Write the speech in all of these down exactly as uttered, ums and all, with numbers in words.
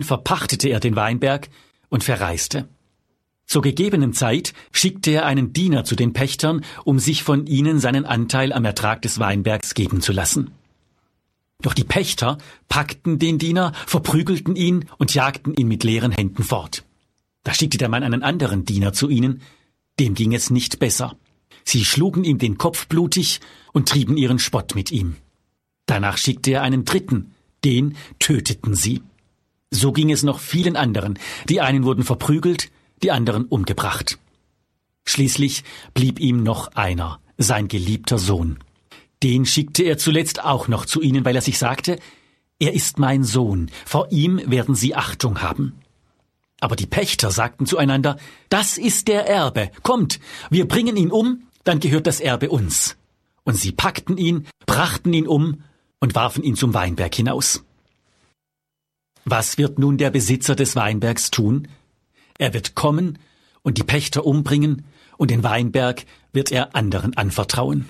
verpachtete er den Weinberg und verreiste. Zur gegebenen Zeit schickte er einen Diener zu den Pächtern, um sich von ihnen seinen Anteil am Ertrag des Weinbergs geben zu lassen. Doch die Pächter packten den Diener, verprügelten ihn und jagten ihn mit leeren Händen fort. Da schickte der Mann einen anderen Diener zu ihnen, dem ging es nicht besser. Sie schlugen ihm den Kopf blutig und trieben ihren Spott mit ihm. Danach schickte er einen dritten, den töteten sie. So ging es noch vielen anderen, die einen wurden verprügelt, die anderen umgebracht. Schließlich blieb ihm noch einer, sein geliebter Sohn. Den schickte er zuletzt auch noch zu ihnen, weil er sich sagte, er ist mein Sohn, vor ihm werden sie Achtung haben. Aber die Pächter sagten zueinander, das ist der Erbe, kommt, wir bringen ihn um, dann gehört das Erbe uns. Und sie packten ihn, brachten ihn um und warfen ihn zum Weinberg hinaus. Was wird nun der Besitzer des Weinbergs tun? Er wird kommen und die Pächter umbringen, und den Weinberg wird er anderen anvertrauen.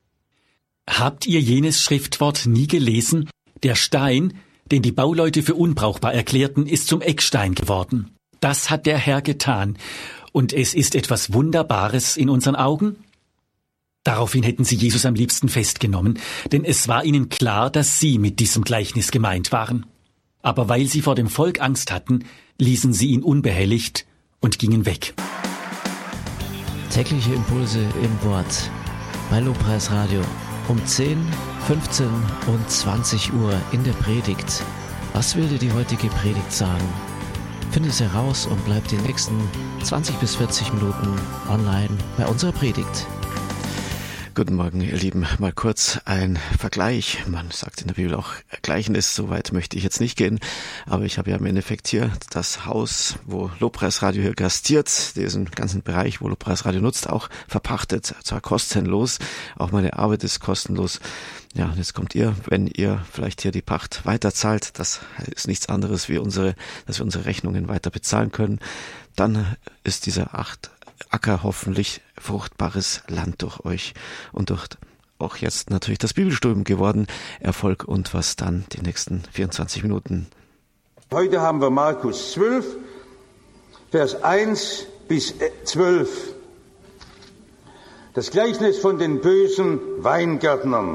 Habt ihr jenes Schriftwort nie gelesen? Der Stein, den die Bauleute für unbrauchbar erklärten, ist zum Eckstein geworden. Das hat der Herr getan, und es ist etwas Wunderbares in unseren Augen? Daraufhin hätten sie Jesus am liebsten festgenommen, denn es war ihnen klar, dass sie mit diesem Gleichnis gemeint waren. Aber weil sie vor dem Volk Angst hatten, ließen sie ihn unbehelligt und gingen weg. Tägliche Impulse im Wort bei Lobpreis Radio um zehn, fünfzehn und zwanzig Uhr in der Predigt. Was will dir die heutige Predigt sagen? Finde es heraus und bleib die nächsten zwanzig bis vierzig Minuten online bei unserer Predigt. Guten Morgen, ihr Lieben. Mal kurz ein Vergleich. Man sagt in der Bibel auch Gleichnis, so weit möchte ich jetzt nicht gehen. Aber ich habe ja im Endeffekt hier das Haus, wo Lobpreisradio hier gastiert, diesen ganzen Bereich, wo Lobpreisradio nutzt, auch verpachtet, zwar kostenlos. Auch meine Arbeit ist kostenlos. Ja, und jetzt kommt ihr, wenn ihr vielleicht hier die Pacht weiterzahlt, das ist nichts anderes wie unsere, dass wir unsere Rechnungen weiter bezahlen können, dann ist dieser acht Acker hoffentlich fruchtbares Land durch euch und durch auch jetzt natürlich das Bibelstudium geworden. Erfolg und was dann die nächsten vierundzwanzig Minuten. Heute haben wir Markus zwölf, Vers eins bis zwölf. Das Gleichnis von den bösen Weingärtnern.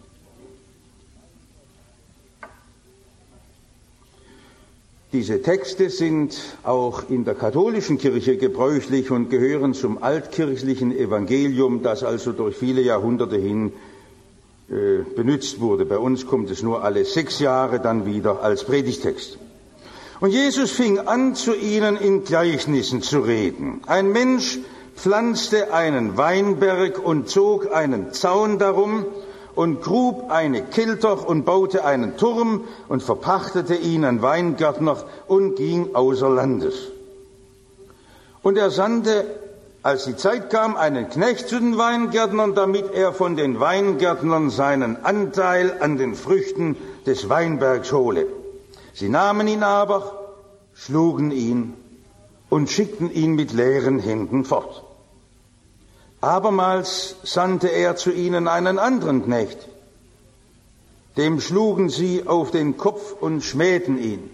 Diese Texte sind auch in der katholischen Kirche gebräuchlich und gehören zum altkirchlichen Evangelium, das also durch viele Jahrhunderte hin äh, benutzt wurde. Bei uns kommt es nur alle sechs Jahre dann wieder als Predigtext. Und Jesus fing an, zu ihnen in Gleichnissen zu reden. Ein Mensch pflanzte einen Weinberg und zog einen Zaun darum und grub eine Kelter und baute einen Turm und verpachtete ihn an Weingärtner und ging außer Landes. Und er sandte, als die Zeit kam, einen Knecht zu den Weingärtnern, damit er von den Weingärtnern seinen Anteil an den Früchten des Weinbergs hole. Sie nahmen ihn aber, schlugen ihn und schickten ihn mit leeren Händen fort. Abermals sandte er zu ihnen einen anderen Knecht. Dem schlugen sie auf den Kopf und schmähten ihn.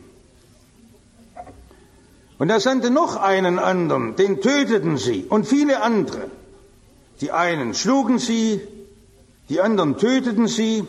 Und er sandte noch einen anderen, den töteten sie und viele andere. Die einen schlugen sie, die anderen töteten sie.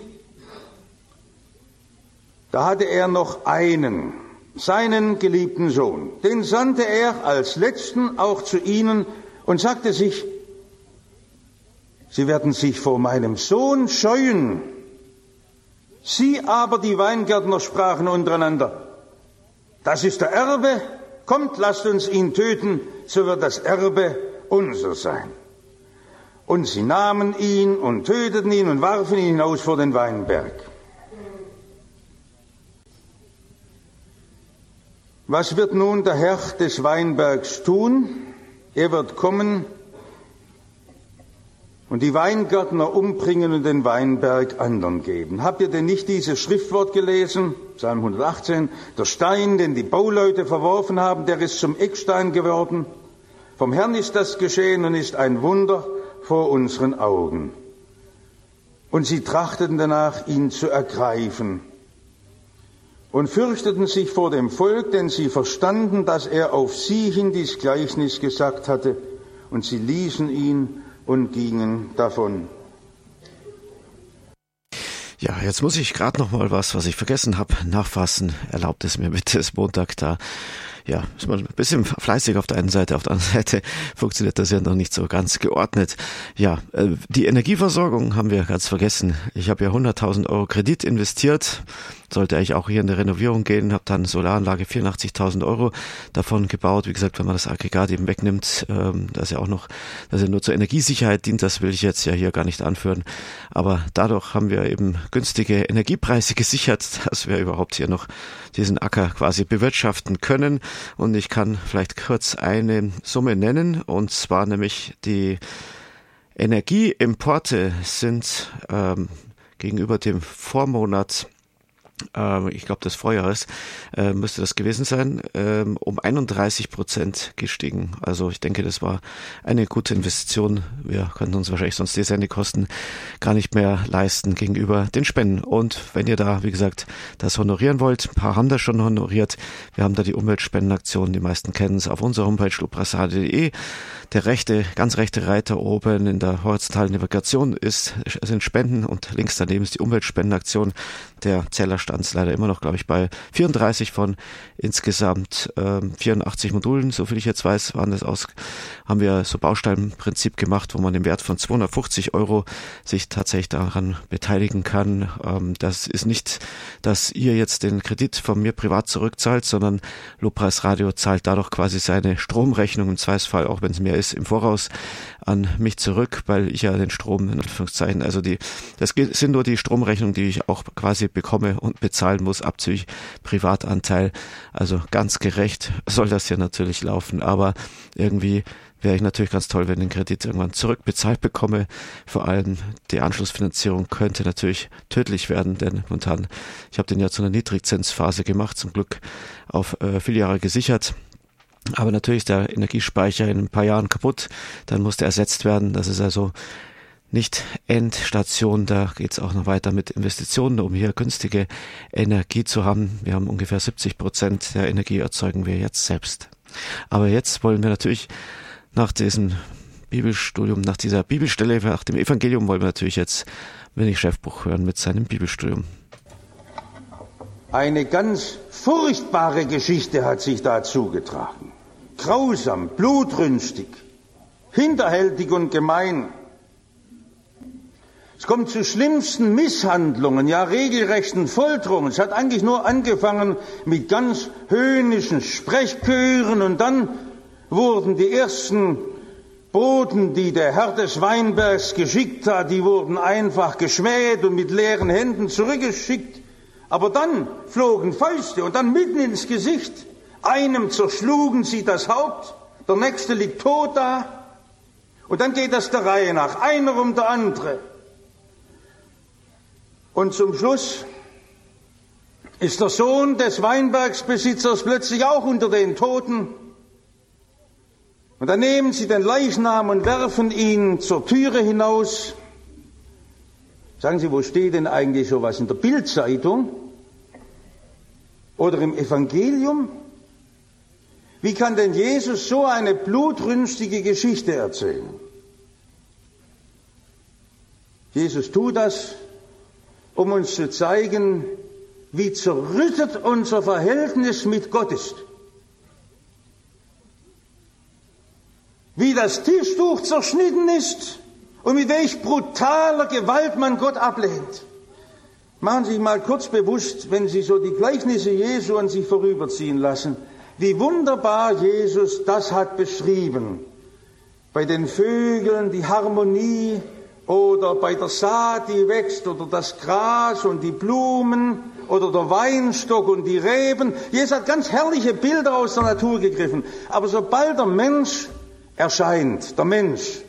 Da hatte er noch einen, seinen geliebten Sohn. Den sandte er als letzten auch zu ihnen und sagte sich, Sie werden sich vor meinem Sohn scheuen. Sie aber, die Weingärtner, sprachen untereinander, das ist der Erbe, kommt, lasst uns ihn töten, so wird das Erbe unser sein. Und sie nahmen ihn und töteten ihn und warfen ihn hinaus vor den Weinberg. Was wird nun der Herr des Weinbergs tun? Er wird kommen und die Weingärtner umbringen und den Weinberg anderen geben. Habt ihr denn nicht dieses Schriftwort gelesen? Psalm hundertachtzehn. Der Stein, den die Bauleute verworfen haben, der ist zum Eckstein geworden. Vom Herrn ist das geschehen und ist ein Wunder vor unseren Augen. Und sie trachteten danach, ihn zu ergreifen. und fürchteten sich vor dem Volk, denn sie verstanden, dass er auf sie hin dies Gleichnis gesagt hatte, und sie ließen ihn und gingen davon. Ja, jetzt muss ich gerade noch mal was, was ich vergessen habe, nachfassen. Erlaubt es mir bitte, es ist Montag da. Ja, ist man ein bisschen fleißig auf der einen Seite, auf der anderen Seite funktioniert das ja noch nicht so ganz geordnet. Ja, die Energieversorgung haben wir ganz vergessen. Ich habe ja hunderttausend Euro Kredit investiert, sollte eigentlich auch hier in der Renovierung gehen, habe dann Solaranlage vierundachtzigtausend Euro davon gebaut. Wie gesagt, wenn man das Aggregat eben wegnimmt, ähm, das ja auch noch, dass er nur zur Energiesicherheit dient, das will ich jetzt ja hier gar nicht anführen. Aber dadurch haben wir eben günstige Energiepreise gesichert, dass wir überhaupt hier noch diesen Acker quasi bewirtschaften können. Und ich kann vielleicht kurz eine Summe nennen, und zwar nämlich die Energieimporte sind ähm, gegenüber dem Vormonat, äh, ich glaube des Vorjahres, äh, müsste das gewesen sein, äh, um einunddreißig Prozent gestiegen. Also ich denke, das war eine gute Investition. Wir könnten uns wahrscheinlich sonst die Sendekosten gar nicht mehr leisten gegenüber den Spenden. Und wenn ihr da, wie gesagt, das honorieren wollt, ein paar haben das schon honoriert. Wir haben da die Umweltspendenaktion, die meisten kennen es, auf unserer Homepage lobpreisradio punkt de. Der rechte, ganz rechte Reiter oben in der horizontalen Navigation ist, sind Spenden, und links daneben ist die Umweltspendenaktion. Der Zählerstand ist leider immer noch, glaube ich, bei vierunddreißig von insgesamt ähm, vierundachtzig Modulen, soviel ich jetzt weiß, waren das aus, haben wir so Bausteinprinzip gemacht, wo man im Wert von zweihundertfünfzig Euro sich tatsächlich daran beteiligen kann. Ähm, das ist nicht, dass ihr jetzt den Kredit von mir privat zurückzahlt, sondern Lobpreisradio zahlt dadurch quasi seine Stromrechnung, im Zweifelsfall, auch wenn es mehr ist, im Voraus an mich zurück, weil ich ja den Strom, in Anführungszeichen, also die, das sind nur die Stromrechnungen, die ich auch quasi bekomme und bezahlen muss, abzüglich Privatanteil. Also ganz gerecht soll das ja natürlich laufen, aber irgendwie wäre ich natürlich ganz toll, wenn ich den Kredit irgendwann zurückbezahlt bekomme. Vor allem die Anschlussfinanzierung könnte natürlich tödlich werden, denn momentan, ich habe den ja zu einer Niedrigzinsphase gemacht, zum Glück auf äh, viele Jahre gesichert. Aber natürlich ist der Energiespeicher in ein paar Jahren kaputt, dann muss der ersetzt werden. Das ist also nicht Endstation, da geht es auch noch weiter mit Investitionen, um hier günstige Energie zu haben. Wir haben ungefähr siebzig Prozent der Energie erzeugen wir jetzt selbst. Aber jetzt wollen wir natürlich nach diesem Bibelstudium, nach dieser Bibelstelle, nach dem Evangelium, wollen wir natürlich jetzt Winnie Schäffbuch hören mit seinem Bibelstudium. Eine ganz furchtbare Geschichte hat sich da zugetragen. Grausam, blutrünstig, hinterhältig und gemein. Es kommt zu schlimmsten Misshandlungen, ja regelrechten Folterungen. Es hat eigentlich nur angefangen mit ganz höhnischen Sprechchören, und dann wurden die ersten Boten, die der Herr des Weinbergs geschickt hat, die wurden einfach geschmäht und mit leeren Händen zurückgeschickt. Aber dann flogen Fäuste, und dann mitten ins Gesicht. Einem zerschlugen sie das Haupt, der nächste liegt tot da. Und dann geht das der Reihe nach, einer um der andere. Und zum Schluss ist der Sohn des Weinbergsbesitzers plötzlich auch unter den Toten. Und dann nehmen sie den Leichnam und werfen ihn zur Türe hinaus. Sagen Sie, wo steht denn eigentlich sowas? In der Bildzeitung? Oder im Evangelium? Wie kann denn Jesus so eine blutrünstige Geschichte erzählen? Jesus tut das, um uns zu zeigen, wie zerrüttet unser Verhältnis mit Gott ist. Wie das Tischtuch zerschnitten ist und mit welch brutaler Gewalt man Gott ablehnt. Machen Sie sich mal kurz bewusst, wenn Sie so die Gleichnisse Jesu an sich vorüberziehen lassen, wie wunderbar Jesus das hat beschrieben. Bei den Vögeln die Harmonie, oder bei der Saat, die wächst, oder das Gras und die Blumen, oder der Weinstock und die Reben. Jesus hat ganz herrliche Bilder aus der Natur gegriffen. Aber sobald der Mensch erscheint, der Mensch,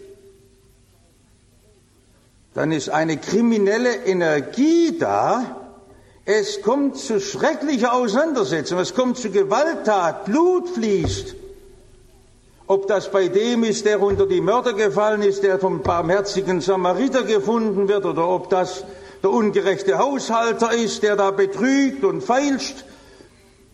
dann ist eine kriminelle Energie da. Es kommt zu schrecklicher Auseinandersetzung, es kommt zu Gewalttat, Blut fließt. Ob das bei dem ist, der unter die Mörder gefallen ist, der vom barmherzigen Samariter gefunden wird, oder ob das der ungerechte Haushalter ist, der da betrügt und feilscht,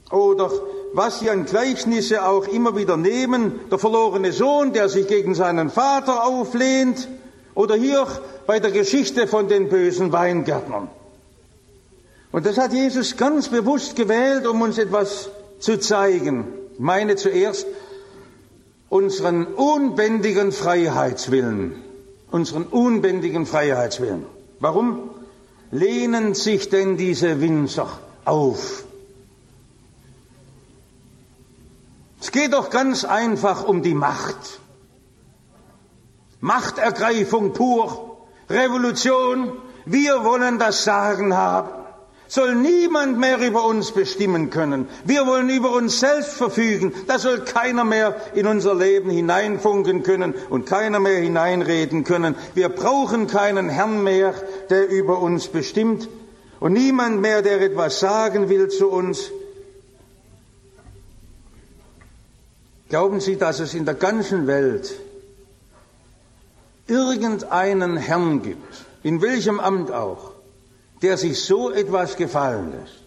Oder was sie an Gleichnisse auch immer wieder nehmen, der verlorene Sohn, der sich gegen seinen Vater auflehnt, oder hier bei der Geschichte von den bösen Weingärtnern. Und das hat Jesus ganz bewusst gewählt, um uns etwas zu zeigen. Ich meine zuerst unseren unbändigen Freiheitswillen. Unseren unbändigen Freiheitswillen. Warum lehnen sich denn diese Winzer auf? Es geht doch ganz einfach um die Macht. Machtergreifung pur, Revolution, wir wollen das Sagen haben. Soll niemand mehr über uns bestimmen können. Wir wollen über uns selbst verfügen. Da soll keiner mehr in unser Leben hineinfunken können und keiner mehr hineinreden können. Wir brauchen keinen Herrn mehr, der über uns bestimmt und niemand mehr, der etwas sagen will zu uns. Glauben Sie, dass es in der ganzen Welt irgendeinen Herrn gibt, in welchem Amt auch, der sich so etwas gefallen lässt?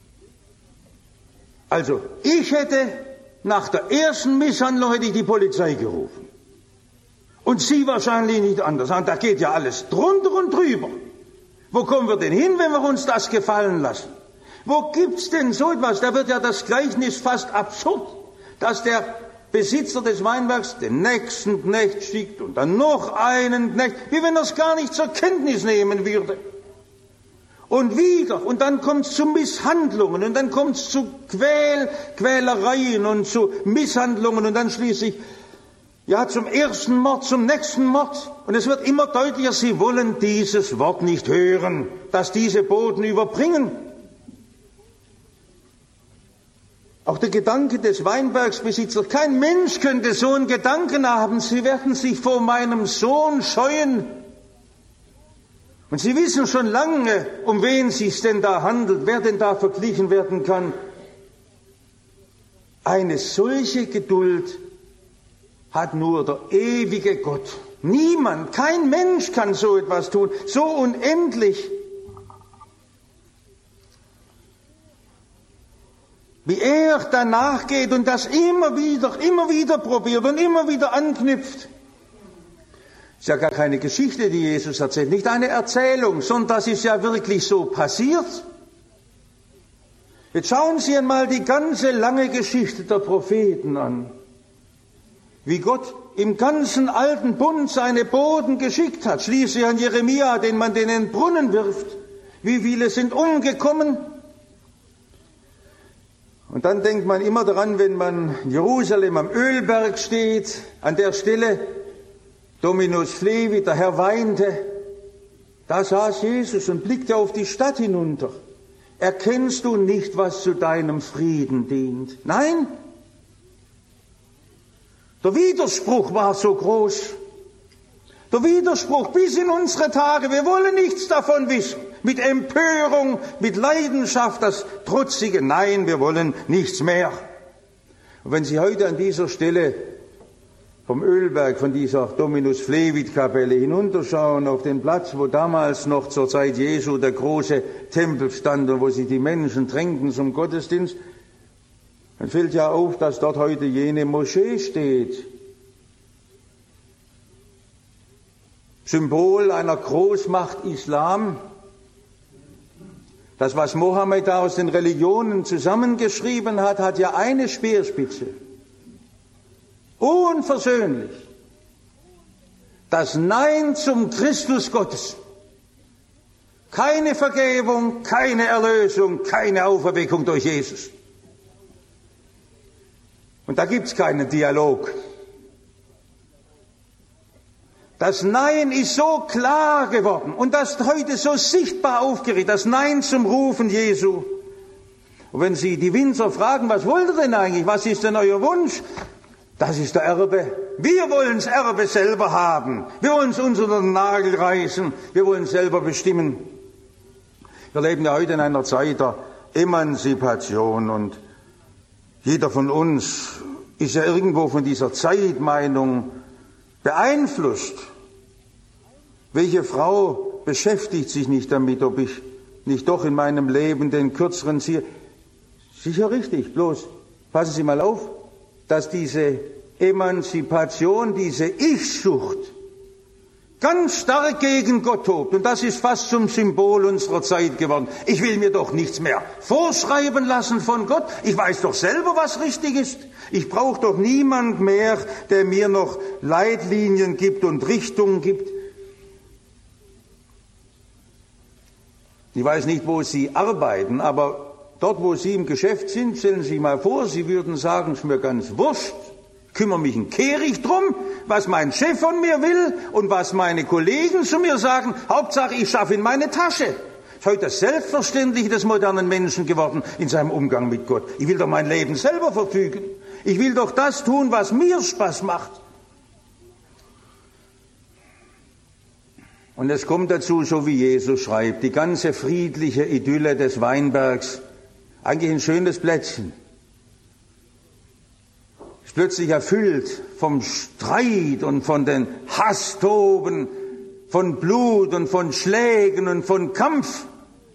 Also, ich hätte nach der ersten Misshandlung hätte ich die Polizei gerufen. Und Sie wahrscheinlich nicht anders. Da geht ja alles drunter und drüber. Wo kommen wir denn hin, wenn wir uns das gefallen lassen? Wo gibt's denn so etwas? Da wird ja das Gleichnis fast absurd, dass der Besitzer des Weinbergs den nächsten Knecht schickt und dann noch einen Knecht, wie wenn er es gar nicht zur Kenntnis nehmen würde. Und wieder, und dann kommt es zu Misshandlungen, und dann kommt es zu Quäl, Quälereien und zu Misshandlungen, und dann schließlich, ja, zum ersten Mord, zum nächsten Mord. Und es wird immer deutlicher, sie wollen dieses Wort nicht hören, das diese Boten überbringen. Auch der Gedanke des Weinbergsbesitzers, kein Mensch könnte so einen Gedanken haben, sie werden sich vor meinem Sohn scheuen. Und Sie wissen schon lange, um wen es sich denn da handelt, wer denn da verglichen werden kann. Eine solche Geduld hat nur der ewige Gott. Niemand, kein Mensch kann so etwas tun, so unendlich. Wie er danach geht und das immer wieder, immer wieder probiert und immer wieder anknüpft. Ist ja gar keine Geschichte, die Jesus erzählt, nicht eine Erzählung, sondern das ist ja wirklich so passiert. Jetzt schauen Sie einmal die ganze lange Geschichte der Propheten an. Wie Gott im ganzen alten Bund seine Boten geschickt hat, schließlich an Jeremia, den man in den Brunnen wirft. Wie viele sind umgekommen? Und dann denkt man immer daran, wenn man in Jerusalem am Ölberg steht, an der Stelle, Dominus Flevit, der Herr weinte, da saß Jesus und blickte auf die Stadt hinunter. Erkennst du nicht, was zu deinem Frieden dient? Nein? Der Widerspruch war so groß. Der Widerspruch bis in unsere Tage. Wir wollen nichts davon wissen. Mit Empörung, mit Leidenschaft, das trotzige Nein, wir wollen nichts mehr. Und wenn Sie heute an dieser Stelle vom Ölberg, von dieser Dominus Flevit Kapelle hinunterschauen auf den Platz, wo damals noch zur Zeit Jesu der große Tempel stand und wo sich die Menschen drängten zum Gottesdienst, dann fällt ja auf, dass dort heute jene Moschee steht. Symbol einer Großmacht Islam. Das, was Mohammed da aus den Religionen zusammengeschrieben hat, hat ja eine Speerspitze. Unversöhnlich. Das Nein zum Christus Gottes. Keine Vergebung, keine Erlösung, keine Auferweckung durch Jesus. Und da gibt's keinen Dialog. Das Nein ist so klar geworden und das heute so sichtbar aufgerichtet, das Nein zum Rufen Jesu. Und wenn Sie die Winzer fragen, was wollt ihr denn eigentlich, was ist denn euer Wunsch? Das ist der Erbe. Wir wollen das Erbe selber haben. Wir wollen es uns unter den Nagel reißen. Wir wollen selber bestimmen. Wir leben ja heute in einer Zeit der Emanzipation und jeder von uns ist ja irgendwo von dieser Zeitmeinung beeinflusst. Welche Frau beschäftigt sich nicht damit, ob ich nicht doch in meinem Leben den Kürzeren ziehe? Sicher richtig, bloß passen Sie mal auf, dass diese Emanzipation, diese Ich-Sucht ganz stark gegen Gott tobt. Und das ist fast zum Symbol unserer Zeit geworden. Ich will mir doch nichts mehr vorschreiben lassen von Gott. Ich weiß doch selber, was richtig ist. Ich brauche doch niemand mehr, der mir noch Leitlinien gibt und Richtungen gibt. Ich weiß nicht, wo Sie arbeiten, aber dort, wo Sie im Geschäft sind, stellen Sie sich mal vor, Sie würden sagen, es ist mir ganz wurscht, ich kümmere mich ein Kehricht drum, was mein Chef von mir will und was meine Kollegen zu mir sagen. Hauptsache, ich schaffe in meine Tasche. Das ist heute das Selbstverständliche des modernen Menschen geworden in seinem Umgang mit Gott. Ich will doch mein Leben selber verfügen. Ich will doch das tun, was mir Spaß macht. Und es kommt dazu, so wie Jesus schreibt, die ganze friedliche Idylle des Weinbergs, eigentlich ein schönes Plätzchen, ist plötzlich erfüllt vom Streit und von den Hasstoben, von Blut und von Schlägen und von Kampf.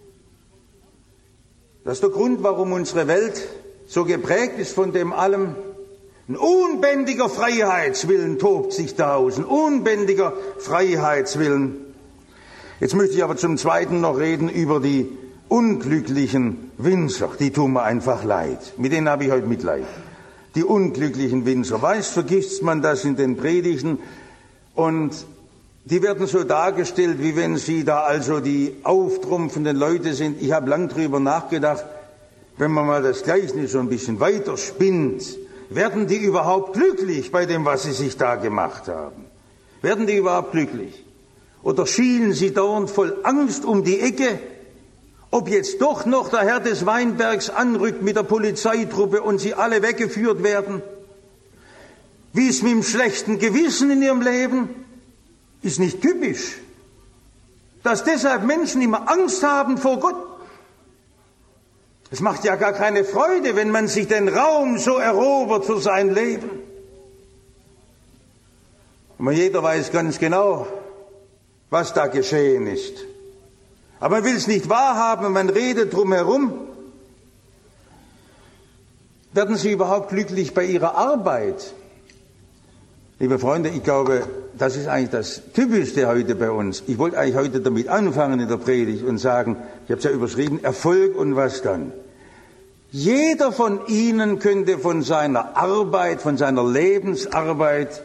Das ist der Grund, warum unsere Welt so geprägt ist von dem allem. Ein unbändiger Freiheitswillen tobt sich da aus, ein unbändiger Freiheitswillen. Jetzt möchte ich aber zum Zweiten noch reden über die unglücklichen Winzer. Die tun mir einfach leid. Mit denen habe ich heute Mitleid. Die unglücklichen Winzer. Weiß, vergisst man das in den Predigten. Und die werden so dargestellt, wie wenn sie da also die auftrumpfenden Leute sind. Ich habe lang drüber nachgedacht, wenn man mal das Gleichnis so ein bisschen weiter spinnt, werden die überhaupt glücklich bei dem, was sie sich da gemacht haben? Werden die überhaupt glücklich? Oder schielen sie dauernd voll Angst um die Ecke, ob jetzt doch noch der Herr des Weinbergs anrückt mit der Polizeitruppe und sie alle weggeführt werden? Wie es mit dem schlechten Gewissen in ihrem Leben? Ist nicht typisch, dass deshalb Menschen immer Angst haben vor Gott. Es macht ja gar keine Freude, wenn man sich den Raum so erobert für sein Leben. Aber jeder weiß ganz genau, was da geschehen ist. Aber man will es nicht wahrhaben, man redet drumherum. Werden Sie überhaupt glücklich bei Ihrer Arbeit? Liebe Freunde, ich glaube, das ist eigentlich das Typischste heute bei uns. Ich wollte eigentlich heute damit anfangen in der Predigt und sagen, ich habe es ja überschrieben, Erfolg und was dann? Jeder von Ihnen könnte von seiner Arbeit, von seiner Lebensarbeit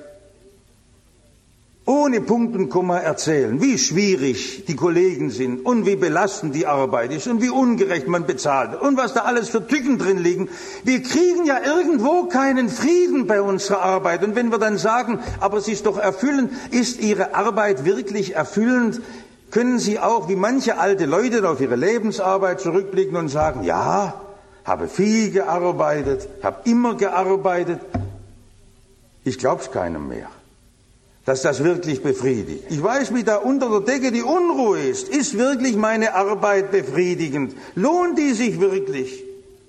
ohne Punkt und Komma erzählen, wie schwierig die Kollegen sind und wie belastend die Arbeit ist und wie ungerecht man bezahlt und was da alles für Tücken drin liegen. Wir kriegen ja irgendwo keinen Frieden bei unserer Arbeit. Und wenn wir dann sagen, aber es ist doch erfüllend, ist Ihre Arbeit wirklich erfüllend, können Sie auch wie manche alte Leute auf ihre Lebensarbeit zurückblicken und sagen, ja, habe viel gearbeitet, habe immer gearbeitet. Ich glaube es keinem mehr, dass das wirklich befriedigt. Ich weiß, wie da unter der Decke die Unruhe ist. Ist wirklich meine Arbeit befriedigend? Lohnt die sich wirklich?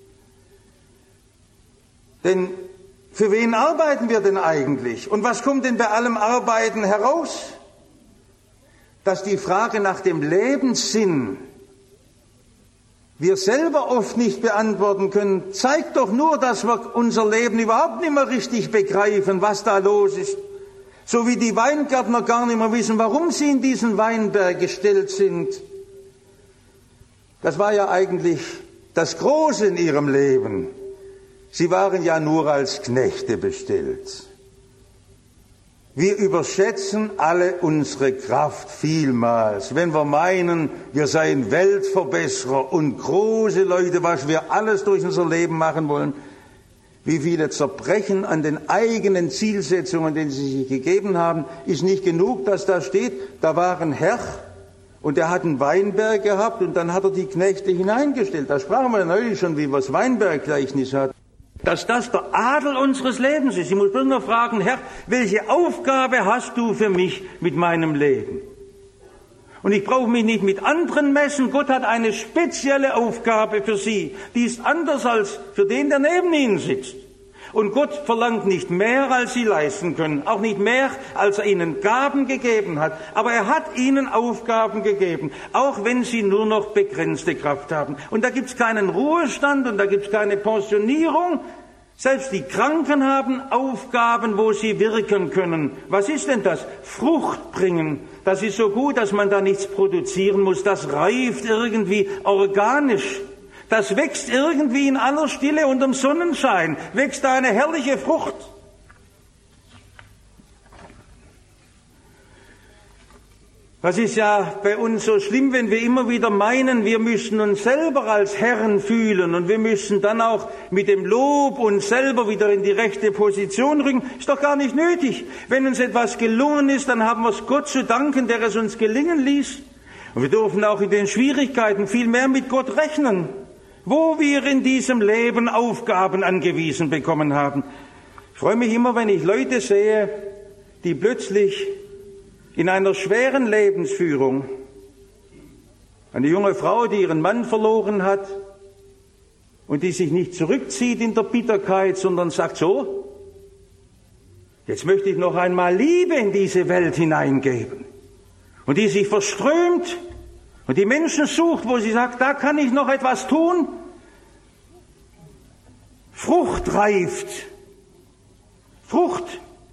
Denn für wen arbeiten wir denn eigentlich? Und was kommt denn bei allem Arbeiten heraus? Dass die Frage nach dem Lebenssinn wir selber oft nicht beantworten können, zeigt doch nur, dass wir unser Leben überhaupt nicht mehr richtig begreifen, was da los ist. So wie die Weingärtner gar nicht mehr wissen, warum sie in diesen Weinberg gestellt sind. Das war ja eigentlich das Große in ihrem Leben. Sie waren ja nur als Knechte bestellt. Wir überschätzen alle unsere Kraft vielmals, wenn wir meinen, wir seien Weltverbesserer und große Leute, was wir alles durch unser Leben machen wollen. Wie viele zerbrechen an den eigenen Zielsetzungen, die sie sich gegeben haben, ist nicht genug, dass da steht, da war ein Herr und der hat einen Weinberg gehabt und dann hat er die Knechte hineingestellt. Da sprachen wir neulich schon, wie wir das Weinberggleichnis hatten. Dass das der Adel unseres Lebens ist. Ich muss bloß nur fragen, Herr, welche Aufgabe hast du für mich mit meinem Leben? Und ich brauche mich nicht mit anderen messen. Gott hat eine spezielle Aufgabe für Sie. Die ist anders als für den, der neben Ihnen sitzt. Und Gott verlangt nicht mehr, als sie leisten können, auch nicht mehr, als er ihnen Gaben gegeben hat. Aber er hat ihnen Aufgaben gegeben, auch wenn sie nur noch begrenzte Kraft haben. Und da gibt's keinen Ruhestand und da gibt's keine Pensionierung. Selbst die Kranken haben Aufgaben, wo sie wirken können. Was ist denn das? Frucht bringen. Das ist so gut, dass man da nichts produzieren muss. Das reift irgendwie organisch. Das wächst irgendwie in aller Stille unterm Sonnenschein. Wächst da eine herrliche Frucht. Das ist ja bei uns so schlimm, wenn wir immer wieder meinen, wir müssen uns selber als Herren fühlen und wir müssen dann auch mit dem Lob uns selber wieder in die rechte Position rücken. Ist doch gar nicht nötig. Wenn uns etwas gelungen ist, dann haben wir es Gott zu danken, der es uns gelingen ließ. Und wir dürfen auch in den Schwierigkeiten viel mehr mit Gott rechnen, wo wir in diesem Leben Aufgaben angewiesen bekommen haben. Ich freue mich immer, wenn ich Leute sehe, die plötzlich in einer schweren Lebensführung, eine junge Frau, die ihren Mann verloren hat und die sich nicht zurückzieht in der Bitterkeit, sondern sagt so, jetzt möchte ich noch einmal Liebe in diese Welt hineingeben. Und die sich verströmt und die Menschen sucht, wo sie sagt, da kann ich noch etwas tun. Frucht reift. Frucht.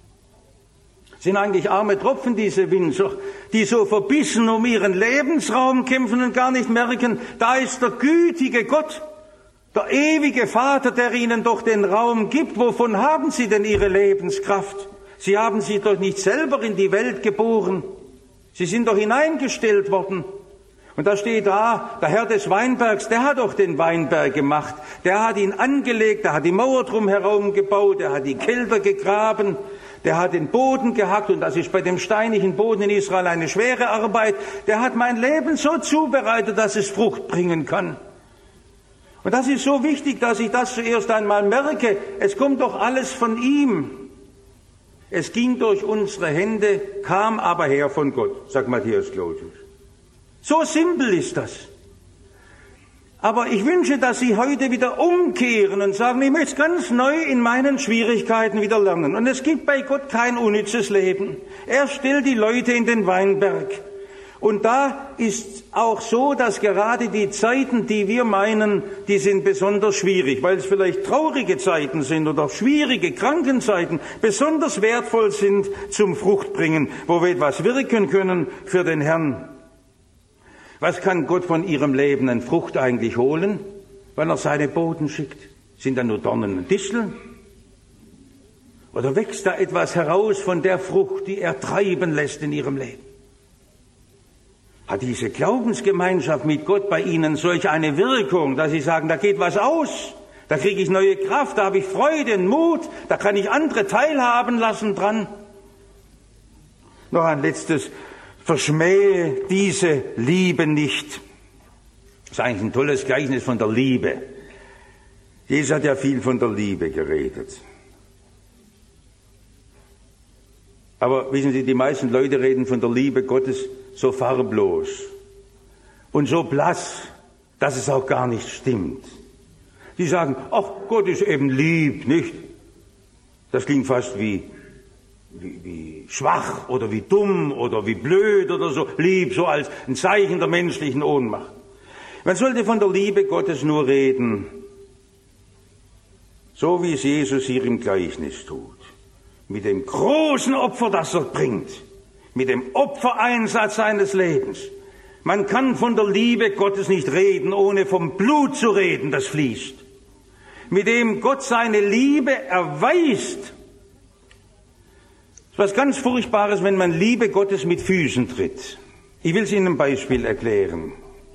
Sind eigentlich arme Tropfen, diese Winzer, die so verbissen um ihren Lebensraum kämpfen und gar nicht merken, da ist der gütige Gott, der ewige Vater, der ihnen doch den Raum gibt. Wovon haben sie denn ihre Lebenskraft? Sie haben sie doch nicht selber in die Welt geboren. Sie sind doch hineingestellt worden. Und da steht da, der Herr des Weinbergs, der hat doch den Weinberg gemacht. Der hat ihn angelegt, der hat die Mauer drumherum gebaut, der hat die Kelter gegraben, der hat den Boden gehackt, und das ist bei dem steinigen Boden in Israel eine schwere Arbeit. Der hat mein Leben so zubereitet, dass es Frucht bringen kann. Und das ist so wichtig, dass ich das zuerst einmal merke. Es kommt doch alles von ihm. Es ging durch unsere Hände, kam aber her von Gott, sagt Matthäus Clotius. So simpel ist das. Aber ich wünsche, dass Sie heute wieder umkehren und sagen, ich möchte ganz neu in meinen Schwierigkeiten wieder lernen. Und es gibt bei Gott kein unnützes Leben. Er stellt die Leute in den Weinberg. Und da ist auch so, dass gerade die Zeiten, die wir meinen, die sind besonders schwierig, weil es vielleicht traurige Zeiten sind oder schwierige Krankenzeiten, besonders wertvoll sind zum Fruchtbringen, wo wir etwas wirken können für den Herrn. Was kann Gott von ihrem Leben an Frucht eigentlich holen, wenn er seine Boten schickt? Sind da nur Dornen und Disteln? Oder wächst da etwas heraus von der Frucht, die er treiben lässt in ihrem Leben? Hat diese Glaubensgemeinschaft mit Gott bei Ihnen solch eine Wirkung, dass Sie sagen, da geht was aus, da kriege ich neue Kraft, da habe ich Freude und Mut, da kann ich andere teilhaben lassen dran? Noch ein letztes: Verschmähe diese Liebe nicht. Das ist eigentlich ein tolles Gleichnis von der Liebe. Jesus hat ja viel von der Liebe geredet. Aber wissen Sie, die meisten Leute reden von der Liebe Gottes so farblos und so blass, dass es auch gar nicht stimmt. Die sagen, ach, Gott ist eben lieb, nicht? Das klingt fast wie Wie, wie schwach oder wie dumm oder wie blöd oder so, lieb, so als ein Zeichen der menschlichen Ohnmacht. Man sollte von der Liebe Gottes nur reden, so wie es Jesus hier im Gleichnis tut. Mit dem großen Opfer, das er bringt, mit dem Opfereinsatz seines Lebens. Man kann von der Liebe Gottes nicht reden, ohne vom Blut zu reden, das fließt. Mit dem Gott seine Liebe erweist. Es ist was ganz Furchtbares, wenn man Liebe Gottes mit Füßen tritt. Ich will es Ihnen ein Beispiel erklären.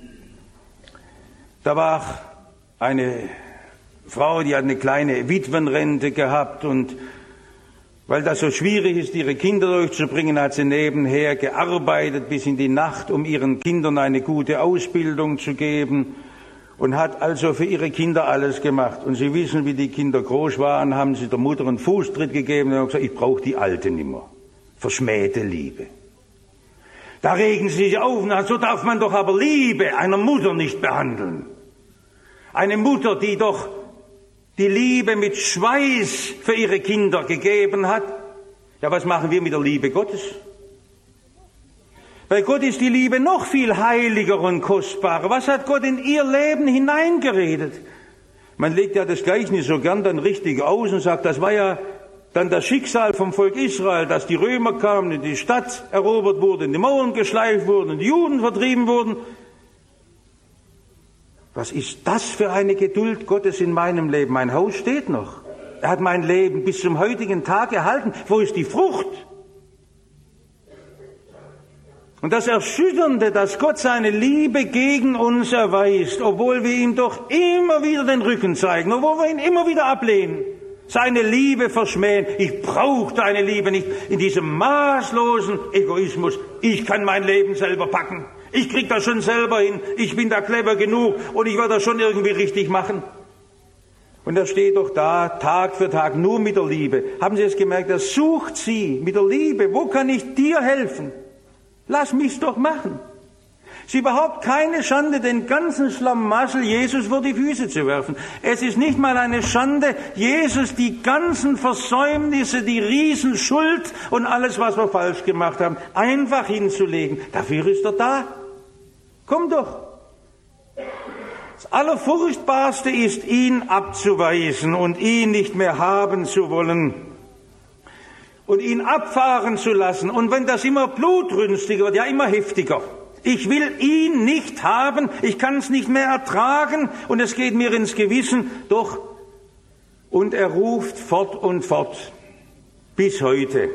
Da war eine Frau, die hat eine kleine Witwenrente gehabt, und weil das so schwierig ist, ihre Kinder durchzubringen, hat sie nebenher gearbeitet bis in die Nacht, um ihren Kindern eine gute Ausbildung zu geben, und hat also für ihre Kinder alles gemacht. Und Sie wissen, wie die Kinder groß waren, haben sie der Mutter einen Fußtritt gegeben und haben gesagt, ich brauche die Alte nimmer. Verschmähte Liebe. Da regen sie sich auf und sagen, so darf man doch aber Liebe einer Mutter nicht behandeln. Eine Mutter, die doch die Liebe mit Schweiß für ihre Kinder gegeben hat. Ja, was machen wir mit der Liebe Gottes? Bei Gott ist die Liebe noch viel heiliger und kostbarer. Was hat Gott in ihr Leben hineingeredet? Man legt ja das Gleichnis so gern dann richtig aus und sagt, das war ja dann das Schicksal vom Volk Israel, dass die Römer kamen und die Stadt erobert wurde, die Mauern geschleift wurden und die Juden vertrieben wurden. Was ist das für eine Geduld Gottes in meinem Leben? Mein Haus steht noch. Er hat mein Leben bis zum heutigen Tag erhalten. Wo ist die Frucht? Und das Erschütternde, dass Gott seine Liebe gegen uns erweist, obwohl wir ihm doch immer wieder den Rücken zeigen, obwohl wir ihn immer wieder ablehnen, seine Liebe verschmähen. Ich brauche deine Liebe nicht in diesem maßlosen Egoismus. Ich kann mein Leben selber packen. Ich krieg das schon selber hin. Ich bin da clever genug und ich werde das schon irgendwie richtig machen. Und er steht doch da, Tag für Tag, nur mit der Liebe. Haben Sie es gemerkt? Er sucht sie mit der Liebe. Wo kann ich dir helfen? Lass mich's doch machen. Es ist überhaupt keine Schande, den ganzen Schlamassel Jesus vor die Füße zu werfen. Es ist nicht mal eine Schande, Jesus die ganzen Versäumnisse, die Riesenschuld und alles, was wir falsch gemacht haben, einfach hinzulegen. Dafür ist er da. Komm doch. Das Allerfurchtbarste ist, ihn abzuweisen und ihn nicht mehr haben zu wollen. Und ihn abfahren zu lassen. Und wenn das immer blutrünstiger wird, ja immer heftiger. Ich will ihn nicht haben, ich kann es nicht mehr ertragen und es geht mir ins Gewissen. Doch, und er ruft fort und fort, bis heute.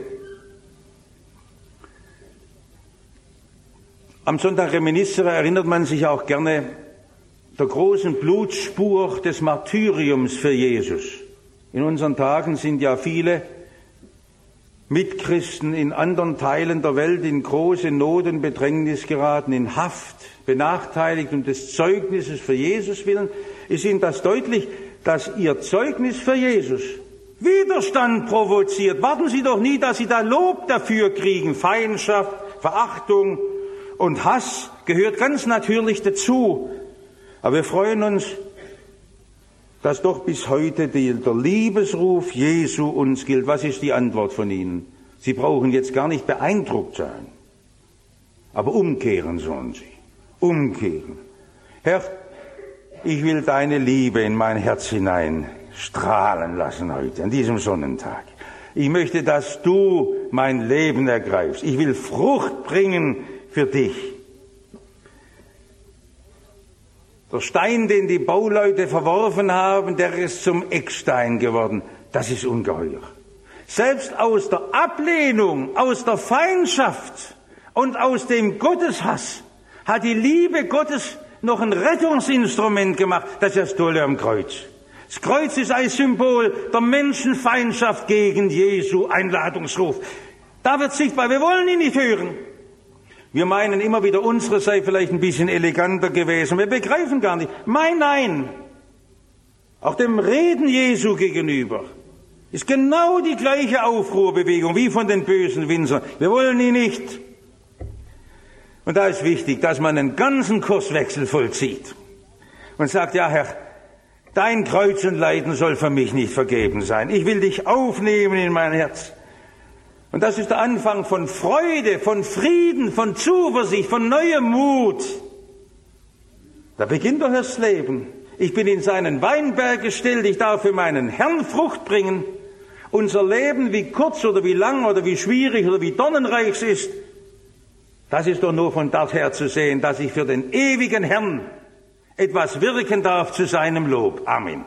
Am Sonntag Reminiscere erinnert man sich auch gerne der großen Blutspur des Martyriums für Jesus. In unseren Tagen sind ja viele Mitchristen in anderen Teilen der Welt in große Not und Bedrängnis geraten, in Haft, benachteiligt um des Zeugnisses für Jesus willen. Ist Ihnen das deutlich, dass Ihr Zeugnis für Jesus Widerstand provoziert? Warten Sie doch nie, dass Sie da Lob dafür kriegen. Feindschaft, Verachtung und Hass gehört ganz natürlich dazu. Aber wir freuen uns, dass doch bis heute die, der Liebesruf Jesu uns gilt. Was ist die Antwort von Ihnen? Sie brauchen jetzt gar nicht beeindruckt sein. Aber umkehren sollen Sie. Umkehren. Herr, ich will deine Liebe in mein Herz hinein strahlen lassen heute, an diesem Sonnentag. Ich möchte, dass du mein Leben ergreifst. Ich will Frucht bringen für dich. Der Stein, den die Bauleute verworfen haben, der ist zum Eckstein geworden. Das ist ungeheuer. Selbst aus der Ablehnung, aus der Feindschaft und aus dem Gotteshass hat die Liebe Gottes noch ein Rettungsinstrument gemacht. Das ist das Tolle am Kreuz. Das Kreuz ist ein Symbol der Menschenfeindschaft gegen Jesu Einladungsruf. Da wird sichtbar, wir wollen ihn nicht hören. Wir meinen immer wieder, unsere sei vielleicht ein bisschen eleganter gewesen. Wir begreifen gar nicht. Mein Nein, auch dem Reden Jesu gegenüber, ist genau die gleiche Aufruhrbewegung wie von den bösen Winzern. Wir wollen ihn nicht. Und da ist wichtig, dass man einen ganzen Kurswechsel vollzieht und sagt, ja Herr, dein Kreuz und Leiden soll für mich nicht vergeben sein. Ich will dich aufnehmen in mein Herz. Und das ist der Anfang von Freude, von Frieden, von Zuversicht, von neuem Mut. Da beginnt doch das Leben. Ich bin in seinen Weinberg gestellt, ich darf für meinen Herrn Frucht bringen. Unser Leben, wie kurz oder wie lang oder wie schwierig oder wie dornenreich es ist, das ist doch nur von dort her zu sehen, dass ich für den ewigen Herrn etwas wirken darf zu seinem Lob. Amen.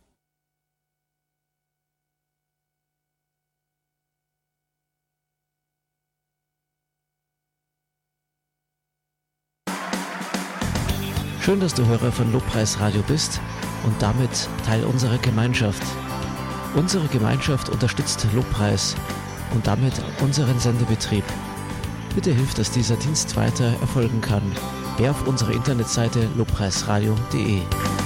Schön, dass du Hörer von Lobpreisradio bist und damit Teil unserer Gemeinschaft. Unsere Gemeinschaft unterstützt Lobpreis und damit unseren Sendebetrieb. Bitte hilf, dass dieser Dienst weiter erfolgen kann. Geh auf unsere Internetseite lobpreisradio punkt de.